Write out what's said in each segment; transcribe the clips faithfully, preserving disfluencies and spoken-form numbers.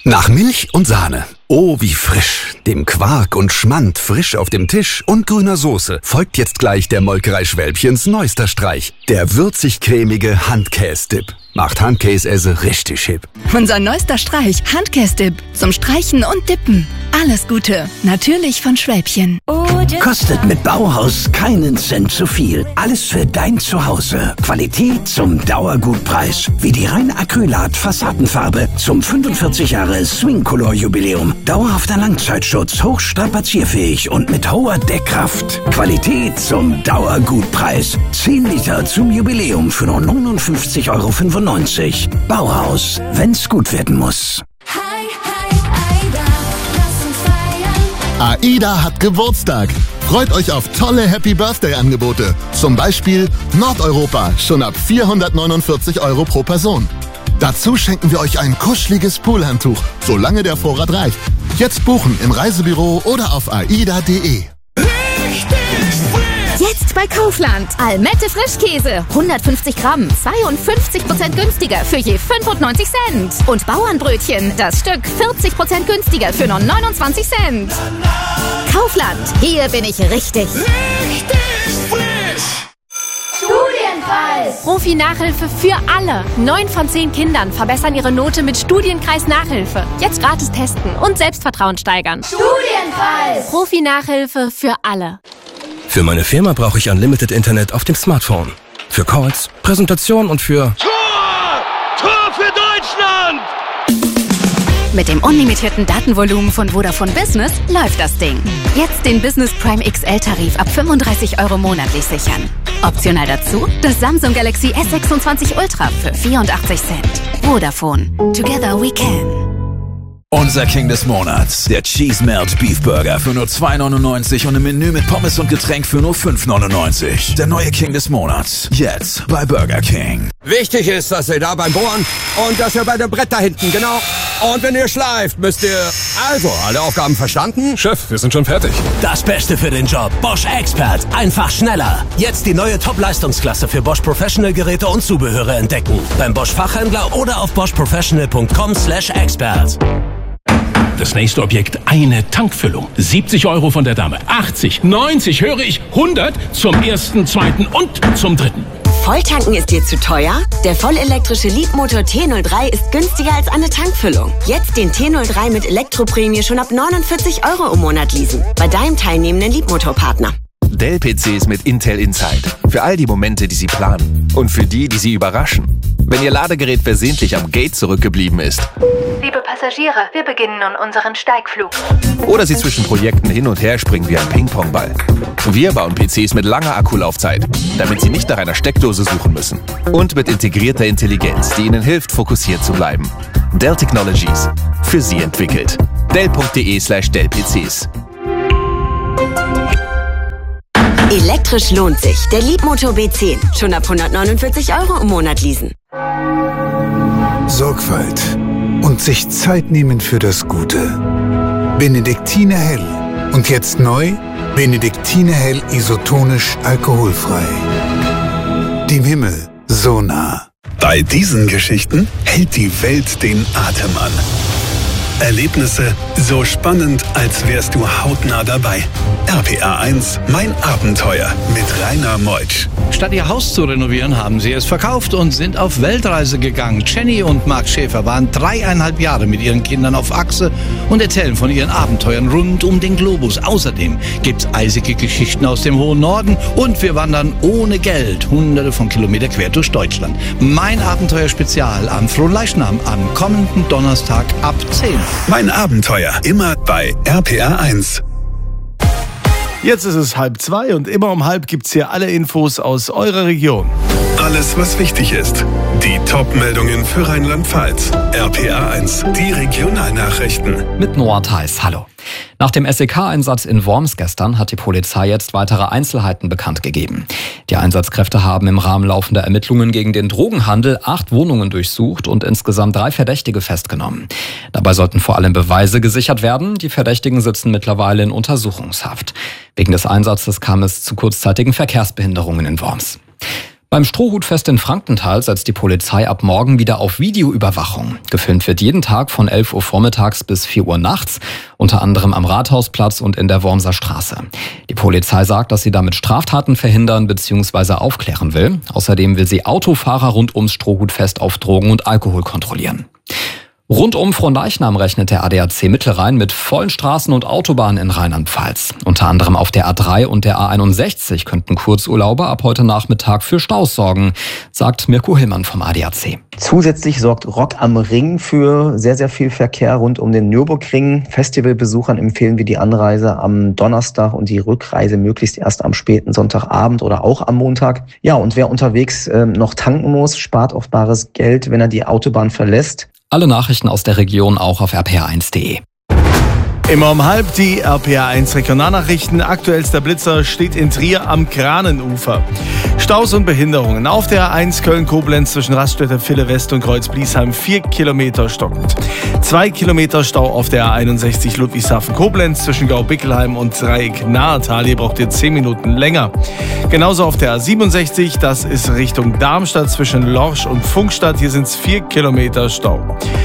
Nach Milch und Sahne. Oh, wie frisch. Dem Quark und Schmand frisch auf dem Tisch und grüner Soße folgt jetzt gleich der Molkerei Schwälbchens neuester Streich. Der würzig-cremige Handkäse-Dip. Macht Handkäse richtig hip. Unser neuester Streich, Handkäse-Dip. Zum Streichen und Dippen. Alles Gute. Natürlich von Schwälbchen. Kostet mit Bauhaus keinen Cent zu viel. Alles für dein Zuhause. Qualität zum Dauergutpreis. Wie die rein Acrylat Fassadenfarbe zum fünfundvierzig Jahre Swing Color Jubiläum. Dauerhafter Langzeitschutz, hochstrapazierfähig und mit hoher Deckkraft. Qualität zum Dauergutpreis. zehn Liter zum Jubiläum für nur neunundfünfzig Euro fünfundneunzig. Bauhaus, wenn's gut werden muss. AIDA hat Geburtstag. Freut euch auf tolle Happy-Birthday-Angebote. Zum Beispiel Nordeuropa, schon ab vierhundertneunundvierzig Euro pro Person. Dazu schenken wir euch ein kuscheliges Poolhandtuch, solange der Vorrat reicht. Jetzt buchen im Reisebüro oder auf aida punkt de. Jetzt bei Kaufland. Almette Frischkäse. hundertfünfzig Gramm. zweiundfünfzig Prozent günstiger für je fünfundneunzig Cent. Und Bauernbrötchen. Das Stück vierzig Prozent günstiger für nur neunundzwanzig Cent. Kaufland. Hier bin ich richtig. Richtig frisch. Studienkreis. Profi-Nachhilfe für alle. Neun von zehn Kindern verbessern ihre Note mit Studienkreis-Nachhilfe. Jetzt gratis testen und Selbstvertrauen steigern. Studienkreis. Profi-Nachhilfe für alle. Für meine Firma brauche ich Unlimited Internet auf dem Smartphone. Für Calls, Präsentation und für... Tor! Tor für Deutschland! Mit dem unlimitierten Datenvolumen von Vodafone Business läuft das Ding. Jetzt den Business Prime X L-Tarif ab fünfunddreißig Euro monatlich sichern. Optional dazu das Samsung Galaxy S sechsundzwanzig Ultra für vierundachtzig Cent. Vodafone. Together we can. Unser King des Monats, der Cheese Melt Beef Burger für nur zwei neunundneunzig und ein Menü mit Pommes und Getränk für nur fünf neunundneunzig. Der neue King des Monats, jetzt bei Burger King. Wichtig ist, dass ihr da beim Bohren und dass ihr bei dem Brett da hinten, genau. Und wenn ihr schleift, müsst ihr... Also, alle Aufgaben verstanden? Chef, wir sind schon fertig. Das Beste für den Job. Bosch Expert. Einfach schneller. Jetzt die neue Top-Leistungsklasse für Bosch Professional Geräte und Zubehöre entdecken. Beim Bosch Fachhändler oder auf bosch professional punkt com slash expert. Das nächste Objekt, eine Tankfüllung. siebzig Euro von der Dame. achtzig, neunzig, höre ich, hundert zum ersten, zweiten und zum dritten. Volltanken ist dir zu teuer? Der vollelektrische Leapmotor T null drei ist günstiger als eine Tankfüllung. Jetzt den T null drei mit Elektroprämie schon ab neunundvierzig Euro im Monat leasen. Bei deinem teilnehmenden Leapmotor-Partner. Dell-P Cs mit Intel Inside. Für all die Momente, die Sie planen. Und für die, die Sie überraschen. Wenn Ihr Ladegerät versehentlich am Gate zurückgeblieben ist. Liebe Passagiere, wir beginnen nun unseren Steigflug. Oder Sie zwischen Projekten hin und her springen wie ein Ping-Pong-Ball. Wir bauen P Cs mit langer Akkulaufzeit, damit Sie nicht nach einer Steckdose suchen müssen. Und mit integrierter Intelligenz, die Ihnen hilft, fokussiert zu bleiben. Dell Technologies. Für Sie entwickelt. Dell punkt de slash Dell P Cs. Elektrisch lohnt sich. Der Leapmotor B zehn. Schon ab hundertneunundvierzig Euro im Monat leasen. Sorgfalt und sich Zeit nehmen für das Gute. Benediktiner Hell. Und jetzt neu, Benediktiner Hell isotonisch alkoholfrei. Dem Himmel so nah. Bei diesen Geschichten hält die Welt den Atem an. Erlebnisse so spannend, als wärst du hautnah dabei. R P R eins, mein Abenteuer mit Rainer Meutsch. Statt ihr Haus zu renovieren, haben sie es verkauft und sind auf Weltreise gegangen. Jenny und Marc Schäfer waren dreieinhalb Jahre mit ihren Kindern auf Achse und erzählen von ihren Abenteuern rund um den Globus. Außerdem gibt's eisige Geschichten aus dem hohen Norden und wir wandern ohne Geld hunderte von Kilometern quer durch Deutschland. Mein Abenteuer-Spezial am Fronleichnam am kommenden Donnerstag ab zehn. Mein Abenteuer, immer bei R P R eins. Jetzt ist es halb zwei und immer um halb gibt's hier alle Infos aus eurer Region. Alles, was wichtig ist. Die Top-Meldungen für Rheinland-Pfalz. R P R eins, die Regionalnachrichten. Mit Noah Theis, hallo. Nach dem S E K-Einsatz in Worms gestern hat die Polizei jetzt weitere Einzelheiten bekannt gegeben. Die Einsatzkräfte haben im Rahmen laufender Ermittlungen gegen den Drogenhandel acht Wohnungen durchsucht und insgesamt drei Verdächtige festgenommen. Dabei sollten vor allem Beweise gesichert werden. Die Verdächtigen sitzen mittlerweile in Untersuchungshaft. Wegen des Einsatzes kam es zu kurzzeitigen Verkehrsbehinderungen in Worms. Beim Strohhutfest in Frankenthal setzt die Polizei ab morgen wieder auf Videoüberwachung. Gefilmt wird jeden Tag von elf Uhr vormittags bis vier Uhr nachts, unter anderem am Rathausplatz und in der Wormser Straße. Die Polizei sagt, dass sie damit Straftaten verhindern bzw. aufklären will. Außerdem will sie Autofahrer rund ums Strohhutfest auf Drogen und Alkohol kontrollieren. Rund um Frohnleichnam rechnet der A D A C Mittelrhein mit vollen Straßen und Autobahnen in Rheinland-Pfalz. Unter anderem auf der A drei und der A einundsechzig könnten Kurzurlauber ab heute Nachmittag für Staus sorgen, sagt Mirko Hillmann vom A D A C. Zusätzlich sorgt Rock am Ring für sehr, sehr viel Verkehr rund um den Nürburgring. Festivalbesuchern empfehlen wir die Anreise am Donnerstag und die Rückreise möglichst erst am späten Sonntagabend oder auch am Montag. Ja, und wer unterwegs äh, noch tanken muss, spart auf bares Geld, wenn er die Autobahn verlässt. Alle Nachrichten aus der Region auch auf r p r eins punkt de. Immer um halb die R P R eins Regionalnachrichten. Aktuellster Blitzer steht in Trier am Kranenufer. Staus und Behinderungen. Auf der A eins Köln-Koblenz zwischen Raststätte Ville West und Kreuz-Bliesheim vier Kilometer stockend. Zwei Kilometer Stau auf der A einundsechzig Ludwigshafen-Koblenz zwischen Gau-Bickelheim und Dreieck Nahetal. Hier braucht ihr zehn Minuten länger. Genauso auf der A siebenundsechzig, das ist Richtung Darmstadt zwischen Lorsch und Funkstadt. Hier sind es vier Kilometer Stau.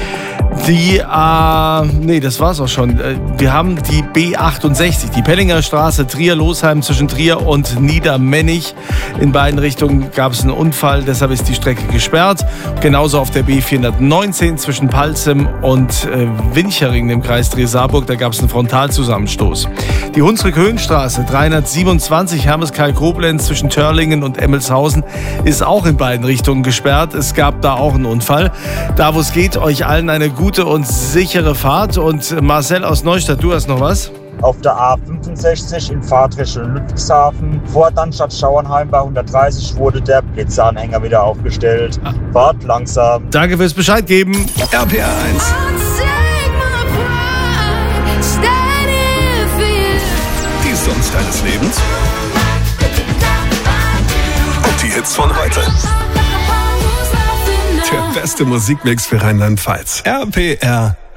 Die, äh, nee, das war's auch schon. Wir haben die B achtundsechzig, die Pellinger Straße, Trier-Losheim zwischen Trier und Niedermennig. In beiden Richtungen gab es einen Unfall, deshalb ist die Strecke gesperrt. Genauso auf der B vierhundertneunzehn zwischen Palzem und äh, Winchering im Kreis Trier-Saarburg, da gab es einen Frontalzusammenstoß. Die Hunsrück-Höhenstraße, dreihundertsiebenundzwanzig Hermeskeil-Koblenz zwischen Törlingen und Emmelshausen, ist auch in beiden Richtungen gesperrt. Es gab da auch einen Unfall. Da, wo es geht, euch allen eine gute und sichere Fahrt. Und Marcel aus Neustadt, du hast noch was? Auf der A fünfundsechzig in Fahrtrichtung Ludwigshafen vor Dannstadt Schauernheim bei hundertdreißig wurde der Blitzanhänger wieder aufgestellt. Ah. Fahrt langsam. Danke fürs Bescheid geben. R P R eins. Die Songs deines Lebens. Und die Hits von heute. Der beste Musikmix für Rheinland-Pfalz. R P R